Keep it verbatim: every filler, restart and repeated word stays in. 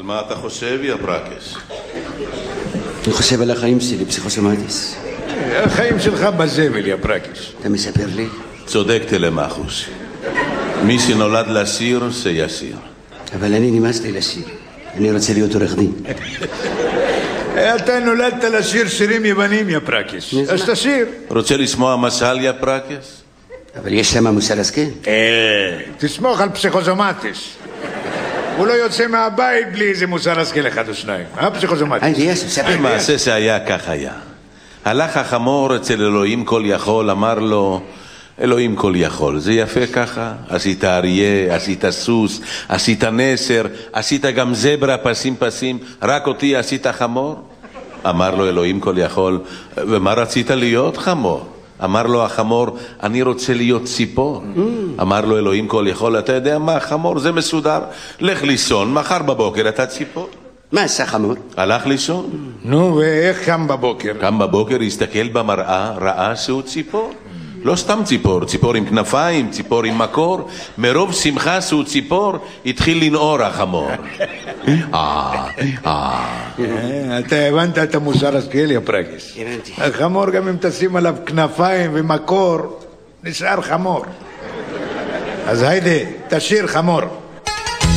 מה אתה חושב, יא ברקס? אני חושב על החיים שלי, פסיכוסומטיס. החיים שלך בזבל, יא ברקס. אתה מספר לי? צודק תלמחוס. מי שנולד לשיר, זה יסיר. אבל אני נמאס לי לשיר. אני רוצה להיות עורך דין. אתה נולדת לשיר שירים יוונים, יא ברקס. אז תשיר. רוצה לשמוע משל, יא ברקס? אבל יש שם מוסר השכל. אה, תסמוך על פסיכוסומטיס. הוא לא יוצא מהבית בלי איזה מוסר השכל אחד או שניים. אה, פסיכוסומטיס? היי, דיאס, ספר. למעשה זה היה כך היה. הלך החמור אצל אלוהים כל יכול, אמר לו, אלוהים כל יכול, זה יפה ככה? עשית אריה, עשית סוס, עשית נסר, עשית גם זברה פסים פסים, רק אותי עשית חמור? אמר לו אלוהים כל יכול, ומה רצית להיות חמור? אמר לו החמור, אני רוצה להיות ציפור. אמר לו אלוהים כל יכול, אתה יודע מה, חמור זה מסודר, לך לישון, מחר בבוקר אתה ציפור. מה עשה חמור? הלך לישון. נו, ואיך קם בבוקר? קם בבוקר, הסתכל במראה, ראה שהוא ציפור. לא סתם ציפור, ציפור עם כנפיים, ציפור עם מקור. מרוב שמחה שהוא ציפור, התחיל לנעור החמור. אה, אה. אתה הבנת את המוסר השכל, יא ברקס. הבנתי. החמור, גם אם תשים עליו כנפיים ומקור, נשאר חמור. אז היידה, תשיר חמור.